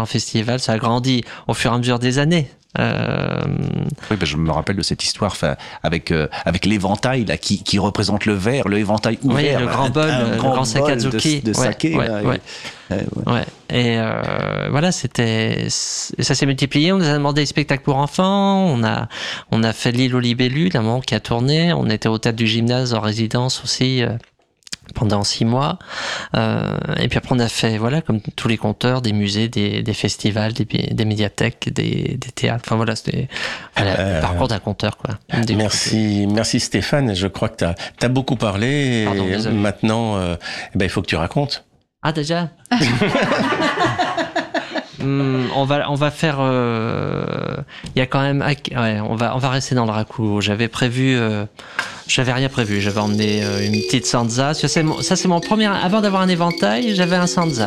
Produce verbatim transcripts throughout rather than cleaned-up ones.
Un festival, ça a grandi au fur et à mesure des années. Euh... Oui, ben je me rappelle de cette histoire avec, euh, avec l'éventail là, qui, qui représente le verre, l'éventail ouvert. Oui, le grand bol, un, un le grand, grand sakazuki. De, de saké. Ouais, là, ouais, et, ouais. Ouais. ouais. Et euh, voilà, c'était, ça s'est multiplié. On nous a demandé des spectacles pour enfants. On a, on a fait l'île aux libellules, un moment qui a tourné. On était au théâtre du gymnase en résidence aussi. Euh, pendant six mois. Euh, et puis après, on a fait, voilà, comme tous les conteurs, des musées, des, des festivals, des, des médiathèques, des, des théâtres. Enfin, voilà, c'était voilà, euh, le parcours d'un conteur, quoi. Merci, merci Stéphane. Je crois que tu as, t'as beaucoup parlé. Pardon, et désolé. Maintenant, euh, ben, il faut que tu racontes. Ah, déjà hum, on va, on va faire... Il euh, y a quand même... Ouais, on va, on va rester dans le raku. J'avais prévu... Euh, J'avais rien prévu, j'avais emmené euh, une petite sanza. Ça c'est, mon, ça, c'est mon premier... Avant d'avoir un éventail, j'avais un sanza.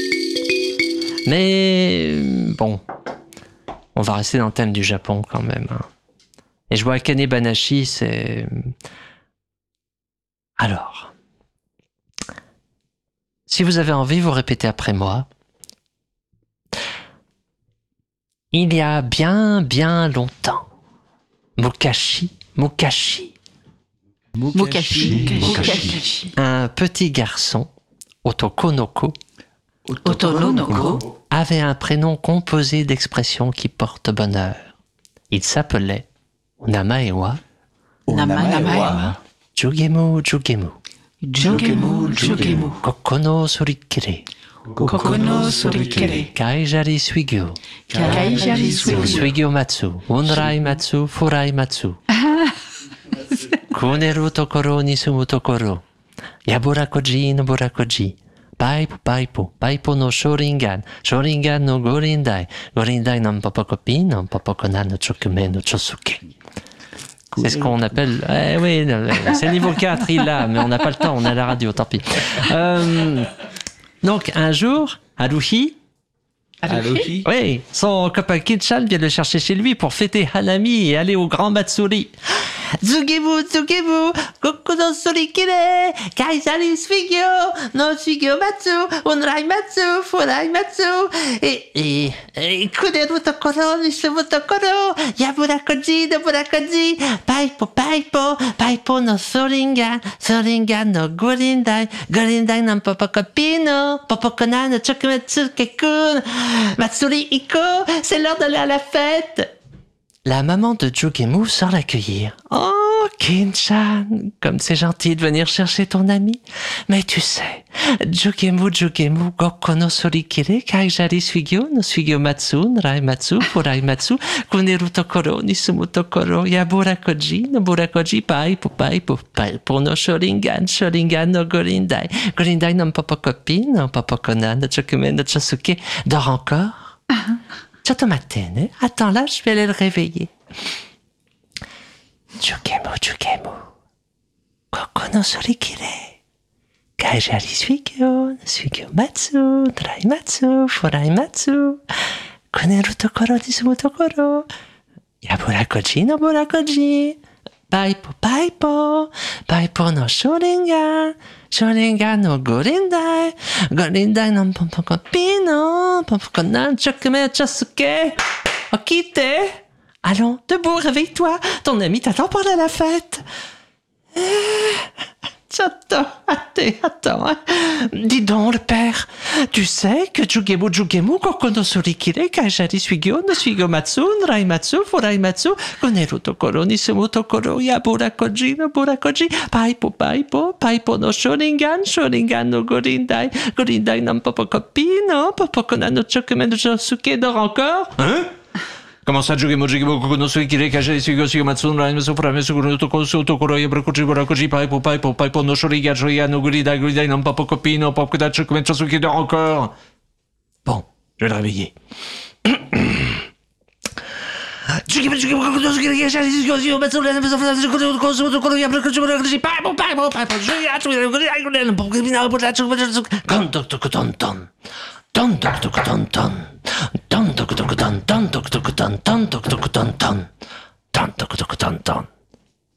Mais bon, on va rester dans le thème du Japon quand même. Hein. Et je vois Akane Banashi, c'est... Alors, si vous avez envie, vous répétez après moi. Il y a bien, bien longtemps, Mukashi, Mukashi, Mukashi. Mukashi. Un petit garçon, Otokonoko, Otononoko, avait un prénom composé d'expressions qui portent bonheur. Il s'appelait Namaewa, Namaewa, Jugemu Jugemu, Jugemu Jugemu, Kokono Surikire, Kokono Surikere, Kaijari Suigyo, Kaijari Suigyo, Suigyo Matsu, Unrai Matsu, Furai Matsu. Kuneru tokoro ni sumu tokoro. Yaburakoji no burakoji. Paipo paipo. Paipo no shoringan. Shoringan no gorindai. Gorindai no mpapokopi no mpapokona no chokume no chosuke. C'est ce qu'on appelle... Eh oui, c'est le niveau quatre, il l'a, mais on n'a pas le temps, on est à la radio, tant pis. Euh, donc, un jour, Haruhi... Haruhi? Oui, son copain Kinchan vient le chercher chez lui pour fêter Hanami et aller au Grand Matsuri. Tsugemu, tsugemu, koku no surikire, kaijari suigyo, no suigyo matsu, unrai matsu, furai matsu, et, et, et, kuneru tokoro, nishimu tokoro, yaburakoji no burakoji, paipo, paipo, paipo no soringan, soringan no gorindai, gorindai no popokopino, popokona no chokumetsu kekun, matsuri iko, c'est l'heure d'aller à la fête. La maman de Jugemu sort l'accueillir. « Oh, Kinchan, comme c'est gentil de venir chercher ton ami. Mais tu sais, Jugemu, Jugemu, Gokko no Sorikire, Kaijari Suigyo, no Suigyo Matsu, Nrai Matsu, Furai Matsu, Kuneru Tokoro, Nisumu Tokoro, Yaburakoji, no Burakoji, Paipo, Paipo, Paipo no Shoringan, Shoringan no Gorindai, Gorindai no Popokopi, no Popokona, no Chokume no Chosuke. Dors encore? » Chotomatene, attends là, je vais aller le réveiller. Jugemu, Jugemu, Koko no Sorikire, Kaijari Suigyo, Suigyo Matsu, Nrai Matsu, Furai Matsu, Kuneru Tokoro, Nisumu Tokoro, Yaburakoji no Burakoji, Paipo, Paipo, Paipo no Shoringan, Shoringan no Gorindai, Gorindai no Popokopino, Popokona, Chokume, Chosuke. Ok, allons, debout, réveille-toi. Ton ami t'attend pour aller à la fête. Attends, attends, attends. Hein. Dis donc, le père, tu sais que Jugemu Jugemu, Koko no Surikire, Kaijari Suigyo, no Suigyo Matsu, Nrai Matsu, Furai Matsu, Kuneru Tokoro, Nisumu Tokoro, Yaburakoji no Burakoji, Paipo, Paipo, Paipo no Shoringan, Shoringan no Gorindai, Gorindai no Popokopi, no Popokona no Chokume no Chosuke. Dors encore? Hein? Comment ça, Jugemu Jugemu, Koko no Surikire, Kaijari Suigyo, Suigyo Matsu, Nrai Matsu, Furai Matsu, Kuneru Tokoro, Tokoro, Yaburakoji, Burakoji, Paipo, Paipo, Paipo no Shoringan, Shoringan no Gorindai, Gorindai no Popokopi, no Popokona, Chokume no Chosuke. Dors encore? Bon, je vais le réveiller.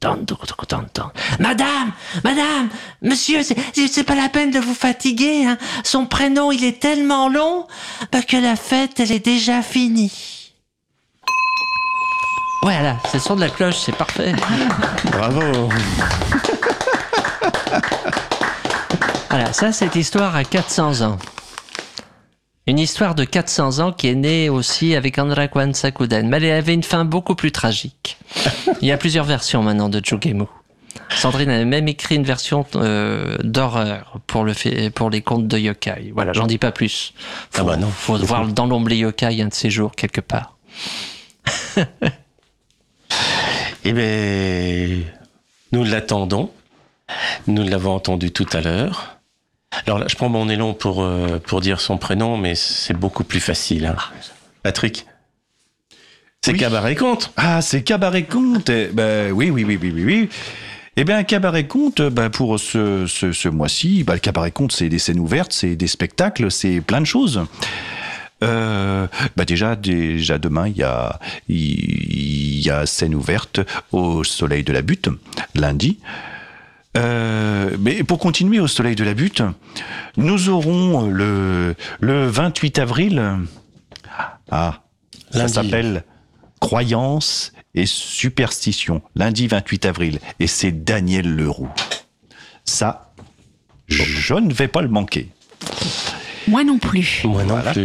Madame, madame, monsieur, c'est, c'est, c'est pas la peine de vous fatiguer, hein. Son prénom, il est tellement long bah, que la fête, elle est déjà finie. Voilà, c'est le son de la cloche, c'est parfait. Bravo. Voilà, ça, cette histoire a quatre cents ans. Une histoire de quatre cents ans qui est née aussi avec Andra Kwan Sakuden. Mais elle avait une fin beaucoup plus tragique. Il y a plusieurs versions maintenant de Jugemu. Sandrine avait même écrit une version euh, d'horreur pour, le fait, pour les contes de yokai. Voilà, j'en dis pas plus. Faut, ah bah non. faut voir dans l'ombre les yokai un de ces jours, quelque part. Eh bien, nous l'attendons. Nous l'avons entendu tout à l'heure. Alors là, je prends mon élan pour, euh, pour dire son prénom, mais c'est beaucoup plus facile. Hein. Patrick, c'est oui. Cabaret Conte. Ah, c'est Cabaret Conte. Eh ben, oui, oui, oui, oui, oui, oui. Eh bien, Cabaret Conte, ben, pour ce, ce, ce mois-ci, ben, le Cabaret Conte, c'est des scènes ouvertes, c'est des spectacles, c'est plein de choses. Euh, bah déjà, déjà demain, il y a, il y a scène ouverte au Soleil de la Butte, lundi. Euh, mais pour continuer au Soleil de la Butte, nous aurons le, le vingt-huit avril, ah, ça Lundi. s'appelle Croyance et Superstition, lundi vingt-huit avril, et c'est Daniel Leroux. Ça, je ne vais pas le manquer. Moi non plus. Moi non Voilà. plus.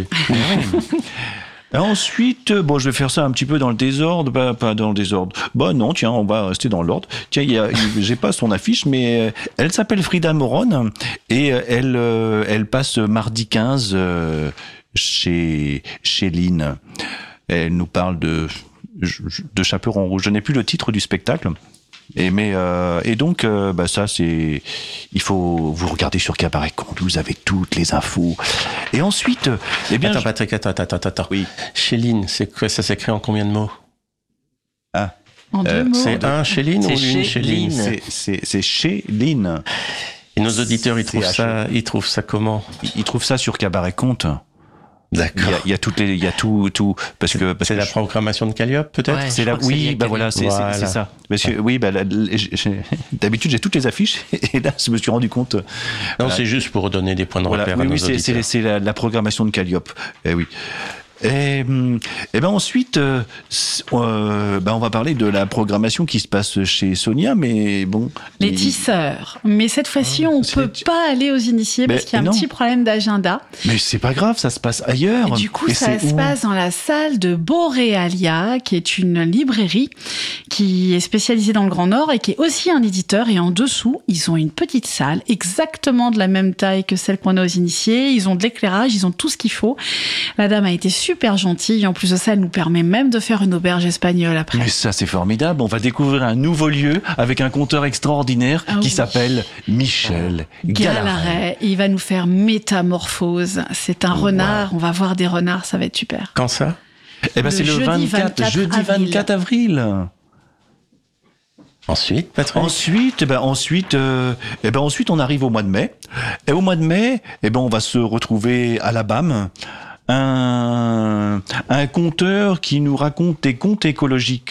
Et ensuite, bon, je vais faire ça un petit peu dans le désordre, bah, pas dans le désordre. Bah non, tiens, on va rester dans l'ordre. Tiens, il y a, j'ai pas son affiche, mais elle s'appelle Frida Moron et elle, elle passe mardi quinze euh, chez chez Lynn. Elle nous parle de de Chaperon rouge. Je n'ai plus le titre du spectacle. Et mais euh, et donc euh, bah ça c'est il faut vous regarder sur Cabaret Conte, vous avez toutes les infos. Et ensuite eh bien Attends, je... Patrick, attends, attends, attends, attends. Oui. Chéline, c'est quoi, ça s'écrit en combien de mots? Ah. En deux Euh, mots. C'est un Chéline ou C'est une chez Chéline? Lynn. C'est c'est c'est chez Lynn. Et nos auditeurs, ils trouvent C'est ça, ils trouvent ça comment? Ils trouvent ça sur Cabaret Conte. Il y D'accord. a, il y a toutes les il y a tout tout parce que parce C'est que la je- programmation de Calliope, peut-être? Ouais. c'est je la crois que c'est oui lié bah à voilà c'est Voilà. c'est c'est ça parce que oui bah la- la- j'ai- d'habitude j'ai toutes les affiches et là je me suis rendu compte Non, Voilà. c'est juste pour donner des points de voilà repère oui, à nos oui c'est auditeurs. c'est c'est la, la programmation de Calliope eh oui et, hum, et ben ensuite euh, c- euh, ben on va parler de la programmation qui se passe chez Sonia mais bon Les il- tisseurs. Mais cette fois-ci, on c'est- peut pas aller aux initiés Mais parce qu'il y a un non. petit problème d'agenda. mais c'est pas grave ça se passe ailleurs Et du coup, Et ça c'est se où passe dans la salle de Borealia, qui est une librairie qui est spécialisée dans le Grand Nord et qui est aussi un éditeur. Et en dessous, ils ont une petite salle exactement de la même taille que celle qu'on a aux initiés. Ils ont de l'éclairage, ils ont tout ce qu'il faut. La dame a été super gentille. En plus de ça, elle nous permet même de faire une auberge espagnole après. Mais ça, c'est formidable. On va découvrir un nouveau lieu avec un conteur extraordinaire Ah qui oui. s'appelle Michel Galaret. Galaret, il va nous faire Métamorphose. C'est un renard, on va voir des renards, ça va être super. Quand ça? Eh ben, Le c'est le jeudi vingt-quatre, vingt-quatre jeudi avril. vingt-quatre avril. Ensuite, Patrick? Ensuite, eh ben, ensuite, euh, eh ben, ensuite, on arrive au mois de mai. Et au mois de mai, eh ben, on va se retrouver à la B A M. Un, un conteur qui nous raconte des contes écologiques.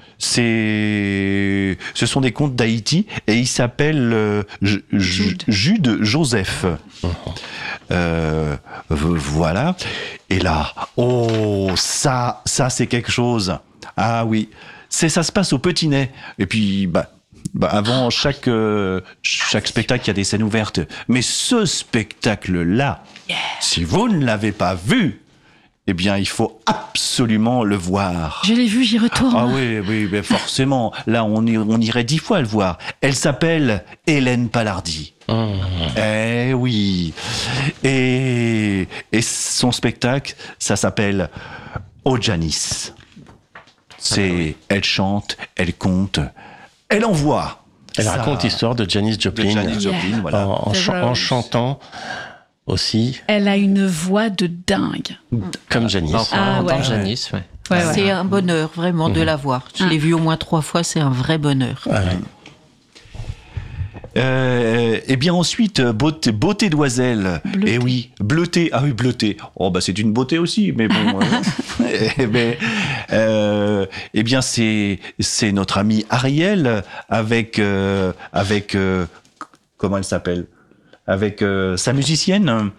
C'est, ce sont des contes d'Haïti et il s'appelle euh, J- J- Jude. Jude Joseph. Euh, v- voilà. Et là, oh, ça, ça c'est quelque chose. Ah oui, c'est ça se passe au Petit-Nez. Et puis, bah. Bah avant chaque euh, chaque spectacle, il y a des scènes ouvertes. Mais ce spectacle-là, si vous ne l'avez pas vu, eh bien, il faut absolument le voir. Je l'ai vu, j'y retourne. Ah oui, oui, mais forcément. Là, on, y- on irait dix fois le voir. Elle s'appelle Hélène Palardi. Mmh. Eh oui. Et, et son spectacle, ça s'appelle Ojanis. C'est, elle chante, elle compte, elle envoie. Elle Ça- raconte l'histoire de Janis de Joplin. Janis Joplin, voilà. En, en The chan- en Rose. chantant aussi Elle a une voix de dingue. comme Janis. Enfin, Ah, en tant ouais. que Janice, ouais. Ouais, ouais. C'est un bonheur vraiment de la voir. Je Ah. l'ai vu au moins trois fois, c'est un vrai bonheur. Ah ouais. Euh, et bien ensuite, beauté, beauté d'oiselle. Bleuté. Et oui, bleuté. Ah oui, bleuté. Oh bah c'est une beauté aussi, mais bon. euh, eh ben, euh, eh bien c'est c'est notre amie Ariel avec euh, avec euh, comment elle s'appelle? Avec euh, sa musicienne.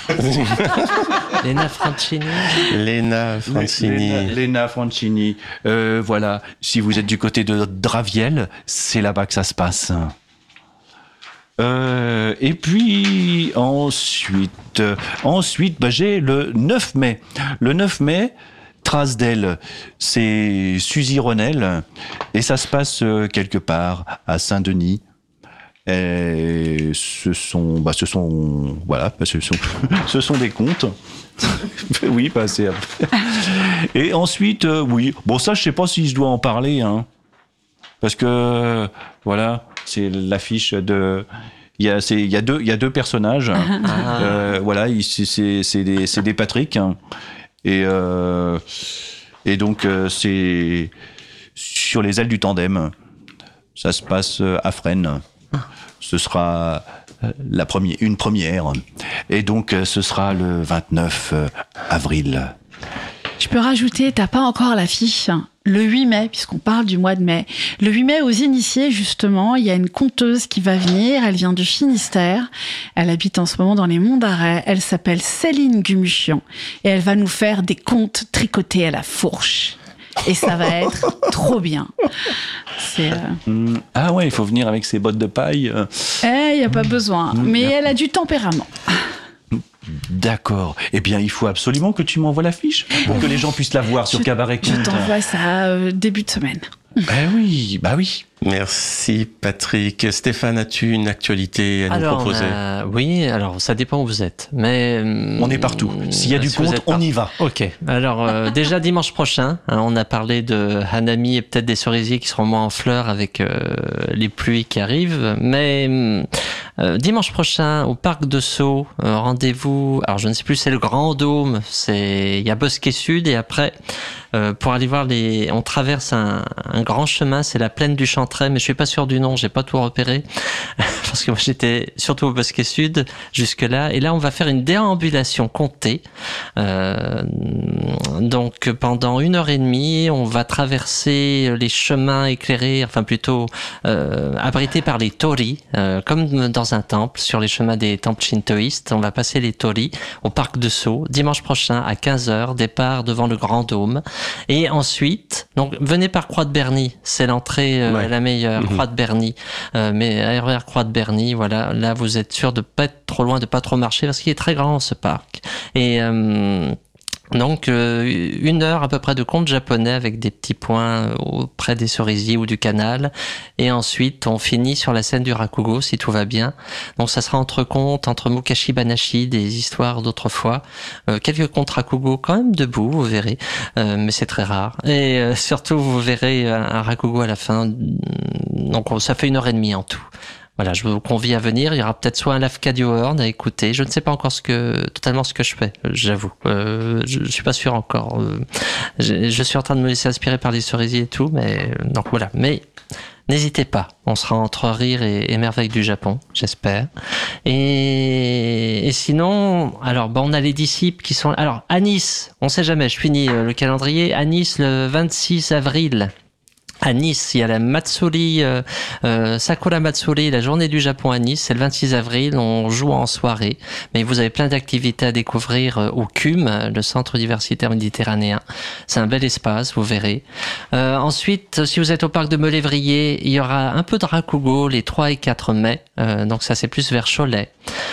Lena Francini. Lena Francini. Lena, Lena Francini. Euh, voilà. Si vous êtes du côté de Draviel, c'est là-bas que ça se passe. Euh, et puis ensuite, ensuite, bah, j'ai le neuf mai. Le neuf mai, trace d'elle, c'est Suzy Renel, et ça se passe euh, quelque part à Saint-Denis. Et ce sont, bah, ce sont, voilà, bah, ce sont, ce sont des contes. Oui, bah, c'est. Et ensuite, euh, oui, bon, ça, je sais pas si je dois en parler, hein, parce que, voilà, c'est l'affiche de. Il y a, c'est, il y a deux, il y a deux personnages. Ah. Euh, voilà, il- c'est, c'est, c'est des, c'est des Patrick, hein, et euh, et donc euh, c'est sur les ailes du tandem. Ça se passe euh, à Fresnes. Ce sera euh, la première, une première. Et donc, euh, ce sera le vingt-neuf avril. Je peux rajouter, t'as pas encore l'affiche. Le huit mai, puisqu'on parle du mois de mai. Le huit mai, aux Initiés, justement, il y a une conteuse qui va venir. Elle vient du Finistère. Elle habite en ce moment dans les Monts d'Arrêt. Elle s'appelle Céline Gumuchian. Et elle va nous faire des contes tricotés à la fourche. Et ça va être trop bien. C'est, euh... Hum, Ah ouais, il faut venir avec ses bottes de paille. euh. Eh, il n'y a pas besoin. Mais elle a du tempérament. D'accord. Eh bien, il faut absolument que tu m'envoies l'affiche pour que les gens puissent la voir sur Je- Cabaret Je Conte. t'envoie ça euh, début de semaine. Ben oui, bah oui. Merci Patrick. Stéphane, as-tu une actualité à nous Alors, on proposer? a- oui, alors ça dépend où vous êtes. Mais hum, On est partout. S'il y a du si vous conte, êtes on partout. y va. Ok. Alors euh, déjà dimanche prochain, hein, on a parlé de Hanami et peut-être des cerisiers qui seront moins en fleurs avec euh, les pluies qui arrivent. Mais hum, euh, dimanche prochain au parc de Sceaux, euh, rendez-vous. Alors je ne sais plus, c'est le Grand Dôme. C'est il y a Bosquet Sud et après euh, pour aller voir les. On traverse un, un grand chemin, c'est la plaine du Chantray, mais je suis pas sûr du nom, j'ai pas tout repéré parce que moi j'étais surtout au Bosquet Sud jusque là. Et là on va faire une déambulation comptée. Euh, donc pendant une heure et demie, on va traverser les chemins éclairés, enfin plutôt euh, abrités par les torii, euh, comme dans un temple, sur les chemins des temples shintoïstes. On va passer les torii au parc de Sceaux dimanche prochain à quinze heures, départ devant le Grand Dôme. Et ensuite, donc venez par Croix de Berny, c'est l'entrée euh, Ouais. la meilleure, Mhm. Croix de Berny. Euh, mais R E R Croix de Berny, voilà, là vous êtes sûr de pas être trop loin, de pas trop marcher parce qu'il est très grand ce parc. Et euh, donc euh, une heure à peu près de conte japonais avec des petits points auprès des cerisiers ou du canal. Et ensuite on finit sur la scène du Rakugo si tout va bien. Donc ça sera entre contes, entre Mukashi Banashi, des histoires d'autrefois. Euh, quelques contes Rakugo quand même debout, vous verrez. Euh, mais c'est très rare. Et euh, surtout vous verrez un, un Rakugo à la fin. Donc ça fait une heure et demie en tout. Voilà, je vous convie à venir. Il y aura peut-être soit un Lafcadio Horn à écouter. Je ne sais pas encore ce que, totalement ce que je fais, j'avoue. Euh, je, je suis pas sûr encore. Euh, je, je suis en train de me laisser inspirer par les cerisiers et tout, mais donc voilà. Mais n'hésitez pas. On sera entre rire et, et merveilles du Japon, j'espère. Et, et sinon, alors bon, on a les disciples qui sont. Alors à Nice, on sait jamais. Je finis euh, le calendrier. À Nice, le vingt-six avril. À Nice, il y a la Matsuri, euh, euh, Sakura Matsuri, la journée du Japon à Nice, c'est le vingt-six avril, on joue en soirée, mais vous avez plein d'activités à découvrir euh, au C U M, le Centre universitaire méditerranéen. C'est un bel espace, vous verrez. Euh, ensuite, si vous êtes au parc de Melévrier, il y aura un peu de Rakugo les trois et quatre mai, euh, donc ça c'est plus vers Cholet.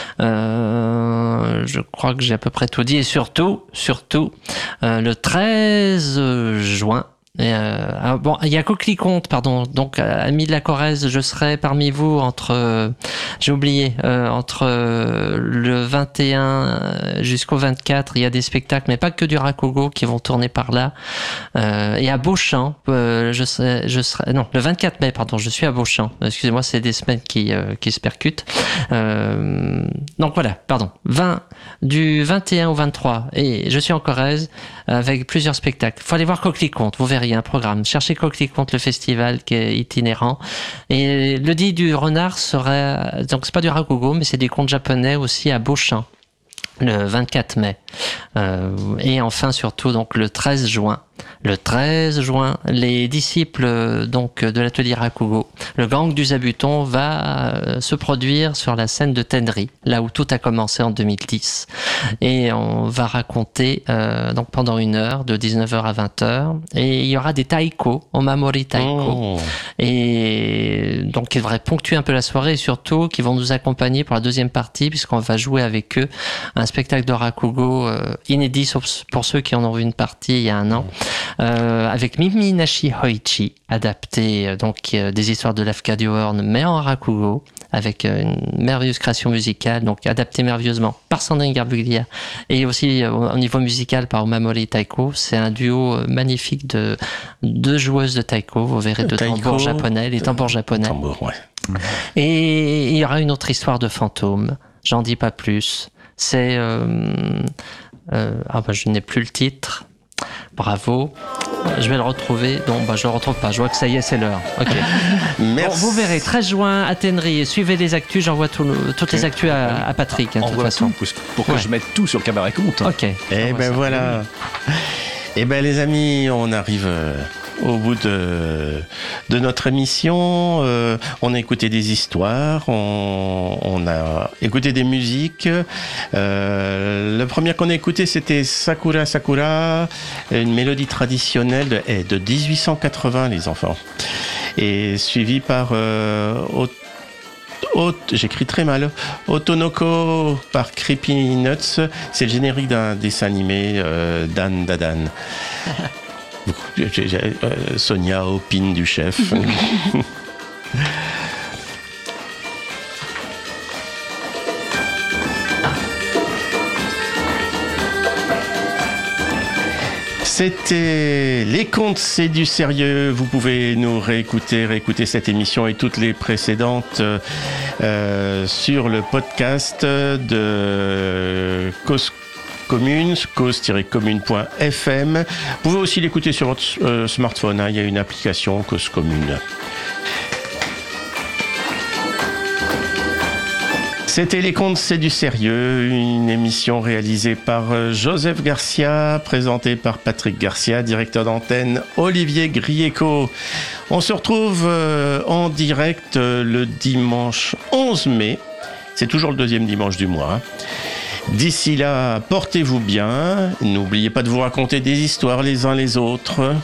Euh, je crois que j'ai à peu près tout dit, et surtout, surtout, euh, le treize juin, Et euh, ah, bon, il y a Coquelicomte, pardon. Donc, euh, amis de la Corrèze, je serai parmi vous entre, euh, j'ai oublié, euh, entre euh, le vingt et un jusqu'au vingt-quatre. Il y a des spectacles, mais pas que du Rakugo qui vont tourner par là. Euh, et à Beauchamp, euh, je serai, je serai, non, le vingt-quatre mai, pardon, je suis à Beauchamp. Excusez-moi, c'est des semaines qui euh, qui se percutent. Euh, donc voilà, pardon, vingt du vingt et un au vingt-trois. Et je suis en Corrèze avec plusieurs spectacles. Faut aller voir Coquelicomte, vous verrez. il y a un programme. Cherchez Cocktail contre le festival qui est itinérant. Et le dit du renard sera, donc c'est pas du rakugo, mais c'est des contes japonais aussi à Beauchamp, le vingt-quatre mai. Euh, et enfin, surtout, donc, le treize juin. Le treize juin, les disciples donc de l'atelier Rakugo, le gang du Zabuton, va euh, se produire sur la scène de Tenri, là où tout a commencé en deux mille dix. Et on va raconter euh, donc pendant une heure, de dix-neuf heures à vingt heures. Et il y aura des taiko, omamori taiko. Oh. Et donc qui devraient ponctuer un peu la soirée et surtout qui vont nous accompagner pour la deuxième partie, puisqu'on va jouer avec eux un spectacle de Rakugo euh, inédit, sauf pour ceux qui en ont vu une partie il y a un an. Euh, avec Mimi Nashi Hoichi, adapté euh, donc euh, des histoires de Lafcadio Horn, mais en Rakugo, avec euh, une merveilleuse création musicale, donc adaptée merveilleusement par Sandrine Garbuglia, et aussi euh, au niveau musical par Omamori Taiko. C'est un duo euh, magnifique de deux joueuses de taiko, vous verrez, de Taiko, tambours japonais, les tambours japonais. Tambour, ouais. Et il y aura une autre histoire de fantôme, j'en dis pas plus. C'est... Euh, euh, ah bah je n'ai plus le titre. Bravo, je vais le retrouver. Non, bah je le retrouve pas. Je vois que ça y est, c'est l'heure. Ok. Merci. Bon, vous verrez, treize juin à Tenri. Suivez les actus. J'envoie tout le- toutes les actus à, à Patrick, hein, de toute Envoie façon. tout pour, pour que Ouais. je mette tout sur Cabaret Compte. Ok. Eh J'envoie ben ça. voilà. Eh ben les amis, on arrive euh, au bout de, de notre émission. Euh, on a écouté des histoires, on, on a écouté des musiques. Euh, la première qu'on a écoutée, c'était Sakura Sakura, une mélodie traditionnelle de, eh, de dix-huit cent quatre-vingts, les enfants. Et suivi par... Euh, Ot- Ot- J'écris très mal. Otonoko par Creepy Nuts. C'est le générique d'un dessin animé euh, Dan Dadan. J'ai- j'ai- euh, Sonia opine du chef. C'était Les Contes, c'est du sérieux. Vous pouvez nous réécouter, réécouter cette émission et toutes les précédentes euh, sur le podcast de Cause Commune, cause tiret commune point f m. Vous pouvez aussi l'écouter sur votre euh, smartphone, hein. Il y a une application Cause Commune. C'était Les Contes, c'est du sérieux, une émission réalisée par euh, Joseph Garcia, présentée par Patrick Garcia, directeur d'antenne Olivier Grieco. On se retrouve euh, en direct euh, le dimanche onze mai. C'est toujours le deuxième dimanche du mois. D'ici là, portez-vous bien. N'oubliez pas de vous raconter des histoires les uns les autres.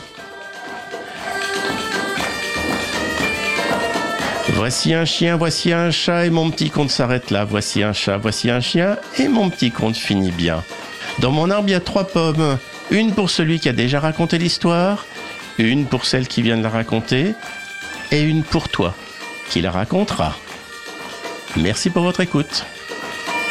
Voici un chien, voici un chat et mon petit conte s'arrête là. Voici un chat, voici un chien et mon petit conte finit bien. Dans mon arbre, il y a trois pommes. Une pour celui qui a déjà raconté l'histoire, une pour celle qui vient de la raconter et une pour toi qui la racontera. Merci pour votre écoute.